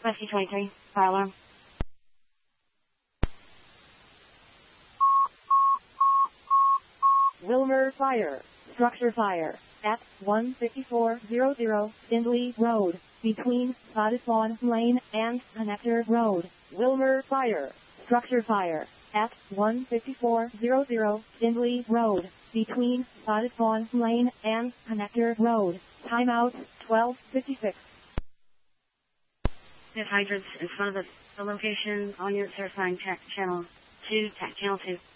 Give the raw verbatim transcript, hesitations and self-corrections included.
Whiskey twenty-three, fire alarm. Wilmer Fire, structure fire, at one fifty-four hundred Findlay Road, between Spotted Fawn Lane and Connector Road. Wilmer Fire, structure fire, at one fifty-four hundred Findlay Road, between Spotted Fawn Lane and Connector Road. Timeout, twelve fifty-six. Pit hydrants in front of the, the location on your terrifying check channel two, tack channel two.